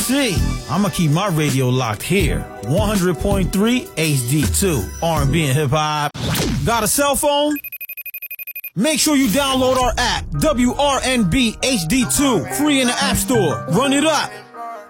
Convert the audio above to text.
see. I'ma keep my radio locked here. 100.3 HD2. R&B and hip hop. Got a cell phone? Make sure you download our app, WRNB HD2, free in the App Store. Run it up.